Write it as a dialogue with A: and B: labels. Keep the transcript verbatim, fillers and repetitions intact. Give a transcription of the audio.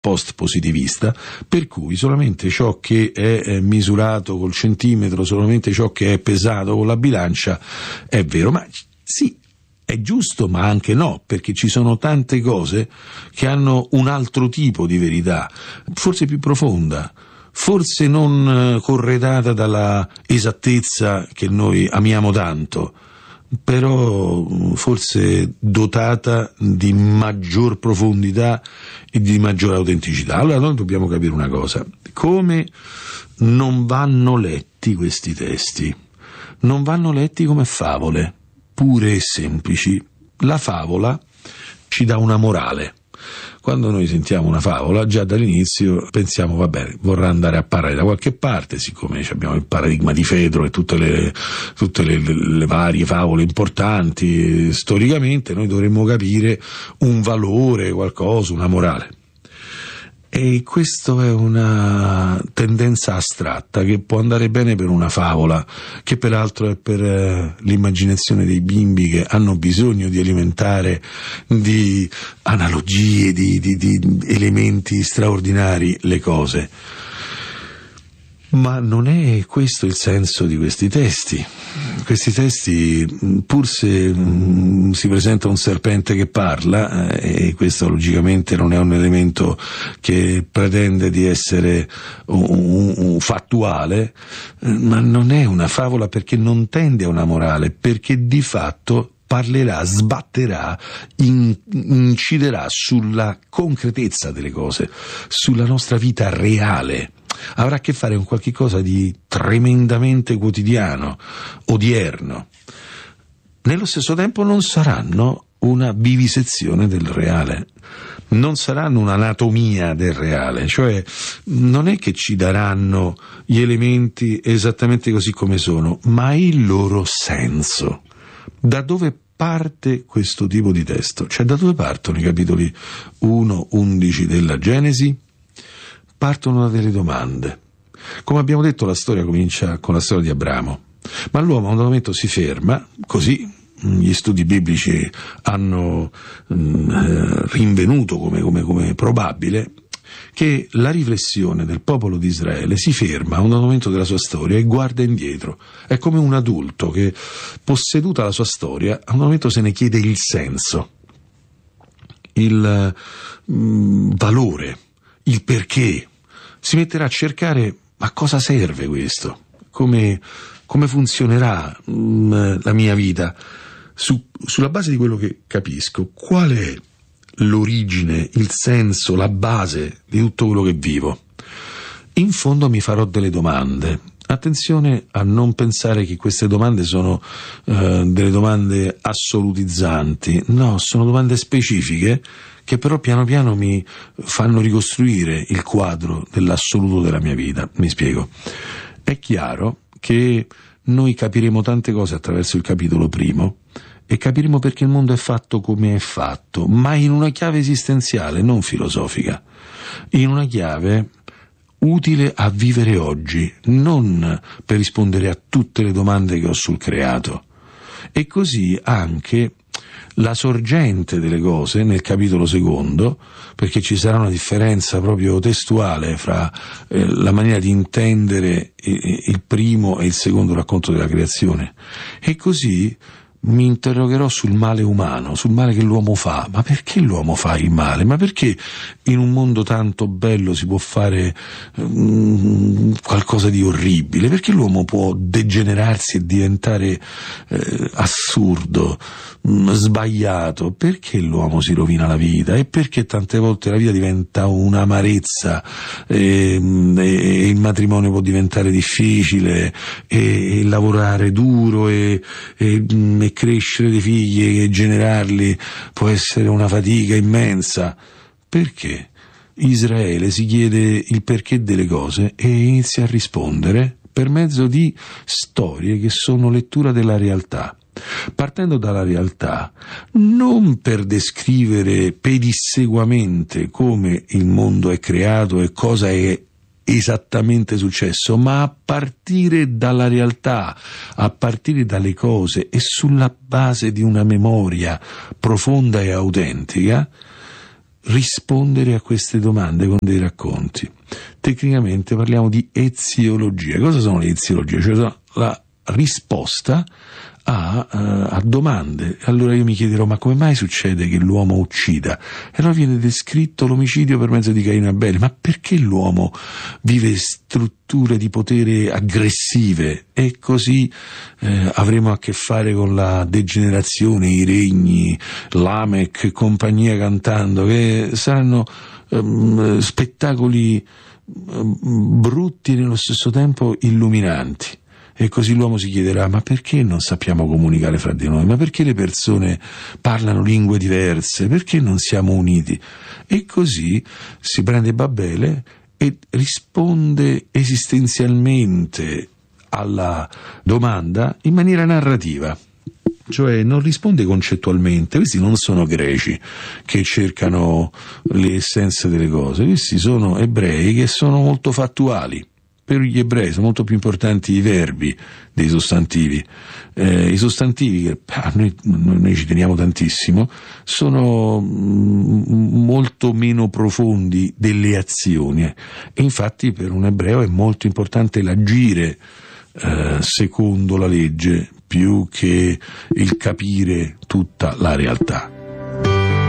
A: post-positivista, per cui solamente ciò che è misurato col centimetro, solamente ciò che è pesato con la bilancia è vero. Ma sì, è giusto, ma anche no, perché ci sono tante cose che hanno un altro tipo di verità, forse più profonda, forse non corredata dalla esattezza che noi amiamo tanto, però forse dotata di maggior profondità e di maggior autenticità. Allora noi dobbiamo capire una cosa: come non vanno letti questi testi? Non vanno letti come favole, pure e semplici. La favola ci dà una morale. Quando noi sentiamo una favola, già dall'inizio pensiamo, va bene, vorrà andare a parare da qualche parte, siccome abbiamo il paradigma di Fedro e tutte le, tutte le, le varie favole importanti, storicamente noi dovremmo capire un valore, qualcosa, una morale. E questo è una tendenza astratta che può andare bene per una favola, che peraltro è per eh, l'immaginazione dei bimbi, che hanno bisogno di alimentare di analogie, di, di, di elementi straordinari le cose. Ma non è questo il senso di questi testi. Questi testi, pur se mh, si presenta un serpente che parla, eh, e questo logicamente non è un elemento che pretende di essere un, un, un fattuale, eh, ma non è una favola, perché non tende a una morale, perché di fatto parlerà, sbatterà, in, inciderà sulla concretezza delle cose, sulla nostra vita reale. Avrà a che fare con qualche cosa di tremendamente quotidiano, odierno. Nello stesso tempo non saranno una vivisezione del reale, non saranno un'anatomia del reale, cioè non è che ci daranno gli elementi esattamente così come sono, ma il loro senso. Da dove parte questo tipo di testo? Cioè, da dove partono i capitoli uno undici della Genesi? Partono da delle domande. Come abbiamo detto, la storia comincia con la storia di Abramo, ma l'uomo a un momento si ferma, così gli studi biblici hanno mh, rinvenuto come, come, come probabile, che la riflessione del popolo di Israele si ferma a un momento della sua storia e guarda indietro. È come un adulto che, posseduta la sua storia, a un momento se ne chiede il senso, il mh, valore, il perché. Si metterà a cercare: a cosa serve questo? Come, come funzionerà mh, la mia vita? Su, sulla base di quello che capisco, qual è l'origine, il senso, la base di tutto quello che vivo? In fondo mi farò delle domande. Attenzione a non pensare che queste domande sono eh, delle domande assolutizzanti. No, sono domande specifiche che però piano piano mi fanno ricostruire il quadro dell'assoluto della mia vita. Mi spiego. È chiaro che noi capiremo tante cose attraverso il capitolo primo e capiremo perché il mondo è fatto come è fatto, ma in una chiave esistenziale, non filosofica, in una chiave utile a vivere oggi, non per rispondere a tutte le domande che ho sul creato. E così anche la sorgente delle cose nel capitolo secondo, perché ci sarà una differenza proprio testuale fra eh, la maniera di intendere eh, il primo e il secondo racconto della creazione. E così mi interrogherò sul male umano, sul male che l'uomo fa. Ma perché l'uomo fa il male? Ma perché in un mondo tanto bello si può fare um, qualcosa di orribile? Perché l'uomo può degenerarsi e diventare eh, assurdo, um, sbagliato? Perché l'uomo si rovina la vita? E perché tante volte la vita diventa un'amarezza e, e il matrimonio può diventare difficile e, e lavorare duro e, e, e crescere dei figli e generarli può essere una fatica immensa? Perché? Israele si chiede il perché delle cose e inizia a rispondere per mezzo di storie che sono lettura della realtà, partendo dalla realtà, non per descrivere pedissequamente come il mondo è creato e cosa è esattamente successo, ma a partire dalla realtà, a partire dalle cose e sulla base di una memoria profonda e autentica, rispondere a queste domande con dei racconti. Tecnicamente parliamo di eziologia. Cosa sono le eziologie? Cioè sono la risposta a, uh, a domande. Allora io mi chiederò: ma come mai succede che l'uomo uccida? E allora viene descritto l'omicidio per mezzo di Caino e Abele. Ma perché l'uomo vive strutture di potere aggressive? E così eh, avremo a che fare con la degenerazione, i regni, Lamech e compagnia cantando, che saranno um, spettacoli um, brutti e nello stesso tempo illuminanti. E così l'uomo si chiederà: ma perché non sappiamo comunicare fra di noi? Ma perché le persone parlano lingue diverse? Perché non siamo uniti? E così si prende Babele e risponde esistenzialmente alla domanda in maniera narrativa. Cioè non risponde concettualmente. Questi non sono greci che cercano le essenze delle cose, questi sono ebrei che sono molto fattuali. Per gli ebrei sono molto più importanti i verbi dei sostantivi. Eh, I sostantivi, che ah, noi, noi ci teniamo tantissimo, sono mm, molto meno profondi delle azioni. E infatti per un ebreo è molto importante l'agire eh, secondo la legge più che il capire tutta la realtà.